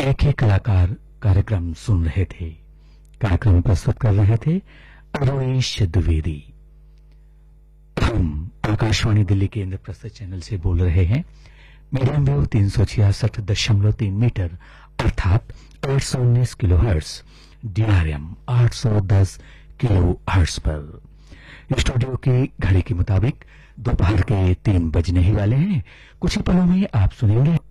एक ही कलाकार कार्यक्रम सुन रहे थे। कार्यक्रम प्रस्तुत कर रहे थे अवनीश द्विवेदी। हम आकाशवाणी दिल्ली के इंद्रप्रस्थ चैनल से बोल रहे हैं। मीडियम वेव 366.3 मीटर अर्थात 819 kilo hertz, DRM 810 kilo hertz पर। स्टूडियो की घड़ी के मुताबिक दोपहर के 3 बजने ही वाले हैं। कुछ ही पलों में आप सुनेंगे